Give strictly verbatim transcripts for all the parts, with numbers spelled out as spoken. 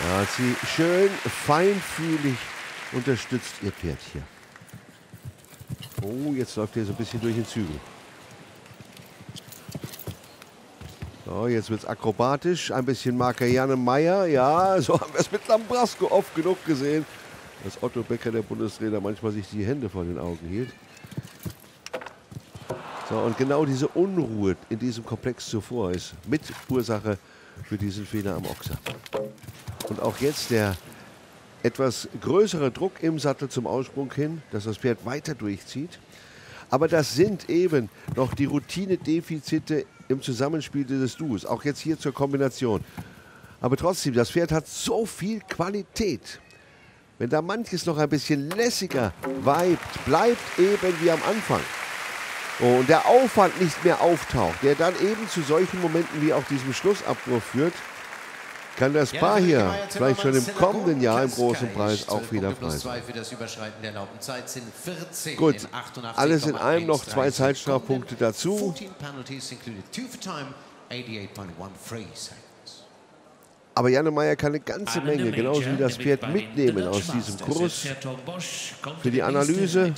Da hat sie schön feinfühlig unterstützt ihr Pferd hier. Oh, jetzt läuft er so ein bisschen durch den Zügel. So, jetzt wird es akrobatisch. Ein bisschen Marker Janne Meyer. Ja, so haben wir es mit Lambrasco oft genug gesehen, dass Otto Becker, der Bundestrainer, manchmal sich die Hände vor den Augen hielt. So, und genau diese Unruhe in diesem Komplex zuvor ist mit Ursache für diesen Fehler am Ochser. Und auch jetzt der etwas größere Druck im Sattel zum Aussprung hin, dass das Pferd weiter durchzieht. Aber das sind eben noch die Routinedefizite im Zusammenspiel dieses Duos. Auch jetzt hier zur Kombination. Aber trotzdem, das Pferd hat so viel Qualität. Wenn da manches noch ein bisschen lässiger weibt, bleibt eben wie am Anfang. Oh, und der Aufwand nicht mehr auftaucht, der dann eben zu solchen Momenten wie auch diesem Schlussabwurf führt, kann das Paar hier vielleicht schon im kommenden Jahr im großen Preis auch wieder frei sein. Gut, alles in allem noch zwei Zeitstrafpunkte dazu. Aber Janne Meyer kann eine ganze Menge, genauso wie das Pferd, mitnehmen aus diesem Kurs für die Analyse.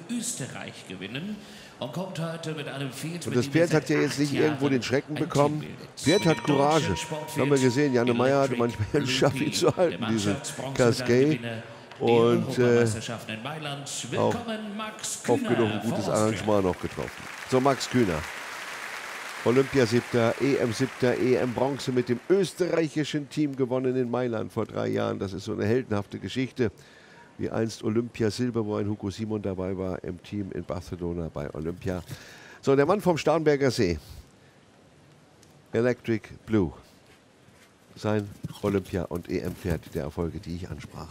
Und das Pferd hat ja jetzt nicht irgendwo den Schrecken bekommen. Das Pferd hat Courage. Das haben wir gesehen. Janne Meyer hatte manchmal einen Schaffi zu halten, diese Cascade. Und äh, auch oft genug ein gutes Arrangement noch getroffen. So, Max Kühner. Olympia-Siebter, E M-Siebter, E M-Bronze mit dem österreichischen Team gewonnen in Mailand vor drei Jahren. Das ist so eine heldenhafte Geschichte. Wie einst Olympia-Silber, wo ein Hugo Simon dabei war im Team in Barcelona bei Olympia. So, der Mann vom Starnberger See. Electric Blue. Sein Olympia- und E M-Pferd der Erfolge, die ich ansprach.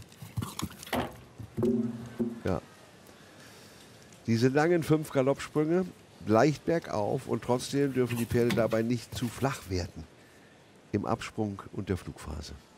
Ja. Diese langen fünf Galoppsprünge, leicht bergauf, und trotzdem dürfen die Pferde dabei nicht zu flach werden im Absprung und der Flugphase.